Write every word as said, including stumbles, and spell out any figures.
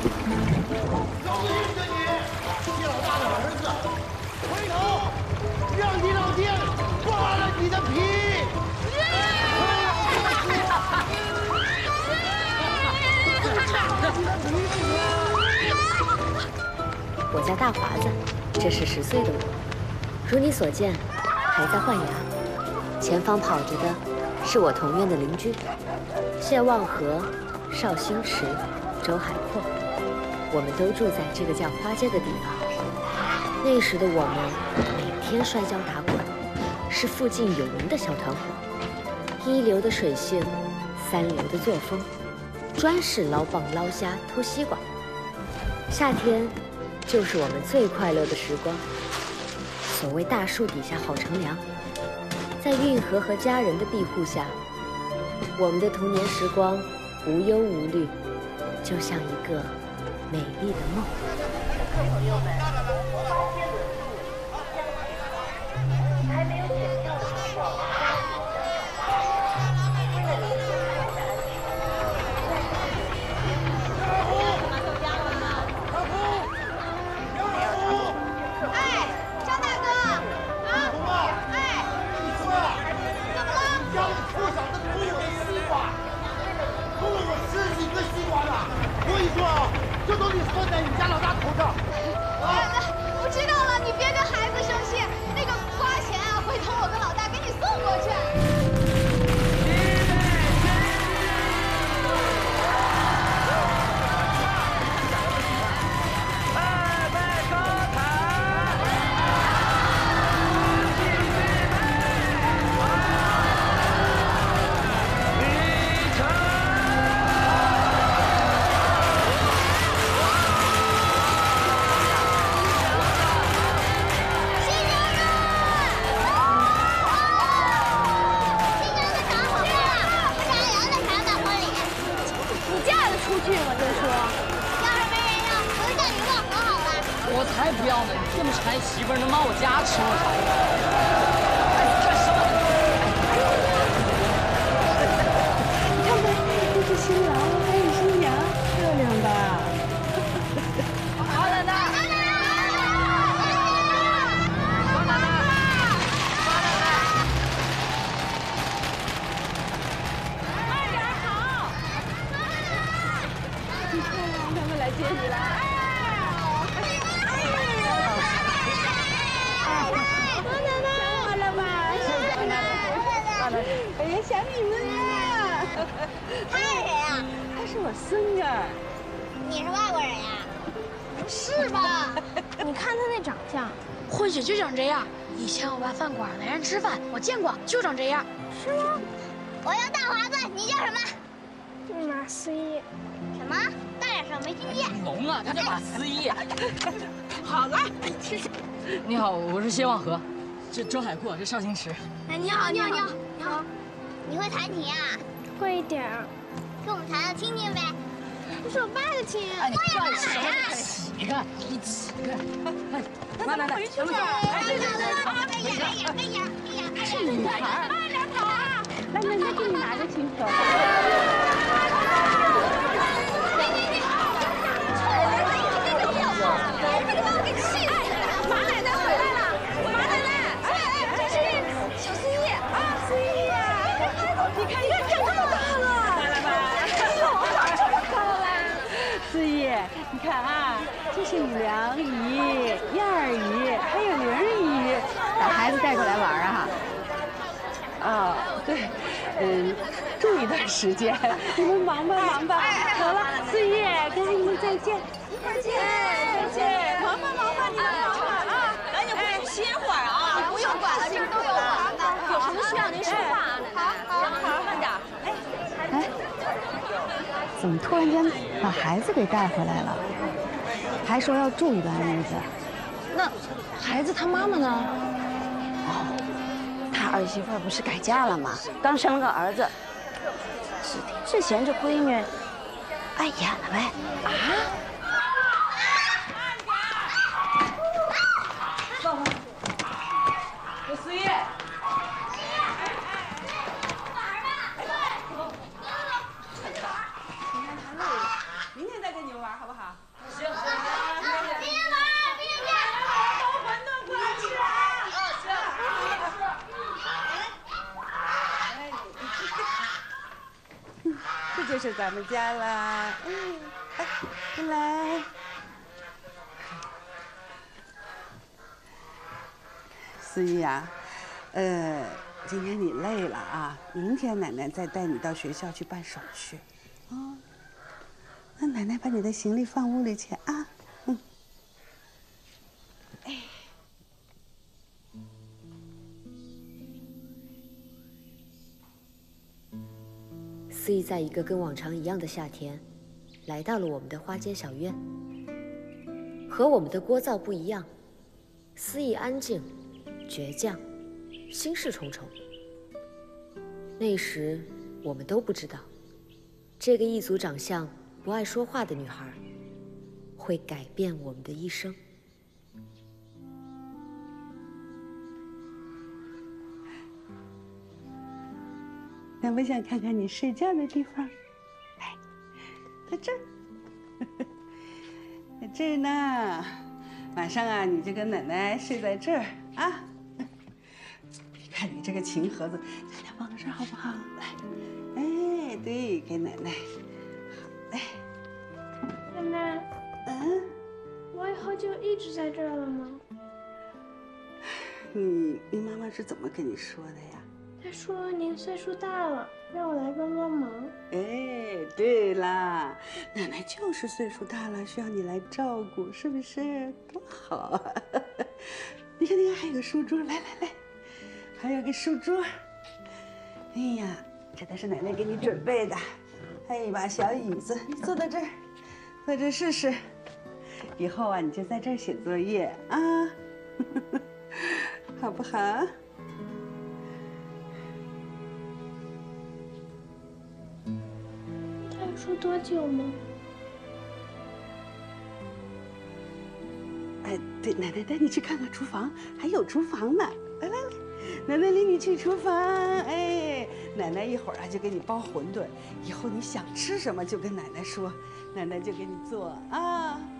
老子认得你，谢老大的儿子。回头让你老爹扒了你的皮。 我叫大华子，这是十岁的我。如你所见，还在换牙。前方跑着的是我同院的邻居，谢望和、邵星驰、周海阔。我们都住在这个叫花街的地方。那时的我们每天摔跤打滚，是附近有名的小团伙。一流的水性，三流的作风，专是捞蚌、捞虾、偷西瓜。夏天就是我们最快乐的时光。所谓大树底下好乘凉，在运河和家人的庇护下，我们的童年时光无忧无虑，就像一个美丽的梦。朋友们，花街的树将还没有剪掉的时候， 哎，张大哥，啊， 红啊， 哎， 你说呀， 怎么了？ 家里破小子偷我的西瓜，偷了我十几个西瓜呢。我跟你说啊，这都得算在你家老大头上。啊， 我知道了，你别跟孩子生气。那个瓜钱啊，回头我跟老大给你送过去。 我才不要呢！你这么馋媳妇儿，能把我家吃了啥？哎，干什么？ 你看看，这是新郎，还有新娘，漂亮吧？ 王奶奶！王奶奶！王奶奶！王奶奶！ 慢点好！你看看，他们来接你了。哎呀，想你们了！ 他是谁呀？ 他是我孙女儿。 你是外国人呀？不是吧？ 你看他那长相，或许就长这样。以前我爸饭馆来人吃饭，我见过，就长这样。 是吗？我叫大华子，你叫什么？ 马思义。 什么？大点声，没听见。 聋啊，他叫马思义。 好了， 你好，我是谢望和，这周海阔，这邵星驰。 哎，你好，你好，你好，你好。你会弹琴呀？ 会一点儿。 给我们弹弹听听呗。 这是我爸的琴。 哎，你干什么？你看，你起开！哎，慢慢来，咱们走。 哎，别演，别演，别演，别演，别演。 是女孩。慢点走啊！来，奶奶给你拿着琴走。 马奶奶回来了！马奶奶，哎哎，这是小思义啊，思义呀！你看，你看，长这么大了， 来吧， 哎呦，长这么高了。 思义，你看啊，这是你梁姨、燕儿姨，还有玲儿姨，把孩子带过来玩啊。啊，对，嗯，住一段时间，你们忙吧，忙吧。好了，思义，跟阿姨们再见。 一会儿见，再见。忙吧，忙吧，你们忙吧啊！ 赶紧回去歇会儿啊！ 不用管了，这儿都有我呢。 有什么需要您说话啊，奶奶。好，好，好，慢点。哎， 哎，怎么突然间把孩子给带回来了？还说要住一段日子。 那孩子他妈妈呢？哦，他儿媳妇不是改嫁了吗？刚生了个儿子。几天之前这闺女碍眼了呗？啊？ 这思义。 明天再跟你们玩好不好？ 是咱们家啦。嗯，哎，进来。思怡啊，呃，今天你累了啊，明天奶奶再带你到学校去办手续。啊，那奶奶把你的行李放屋里去啊。嗯。哎。 思怡在一个跟往常一样的夏天，来到了我们的花间小院。和我们的聒噪不一样，思怡安静、倔强、心事重重。那时我们都不知道，这个一族长相不爱说话的女孩，会改变我们的一生。 想不想看看你睡觉的地方？来，在这儿，在这儿呢。晚上啊，你就跟奶奶睡在这儿啊。你看你这个琴盒子，奶奶放在这儿好不好？来，哎，对，给奶奶。好嘞。 奶奶， 嗯， 我以后就一直在这儿了吗？ 你你妈妈是怎么跟你说的呀？ 他说您岁数大了，让我来帮帮忙。 哎，对啦，奶奶就是岁数大了，需要你来照顾，是不是？多好啊！你看，你看，还有个书桌，来来来，还有个书桌。哎呀，这都是奶奶给你准备的，还有一把小椅子，你坐在这儿，坐这试试。以后啊，你就在这儿写作业啊，好不好？ 说多久吗？ 哎，对，奶奶带你去看看厨房，还有厨房呢。来来来，奶奶领你去厨房。哎，奶奶一会儿啊就给你包馄饨，以后你想吃什么就跟奶奶说，奶奶就给你做啊。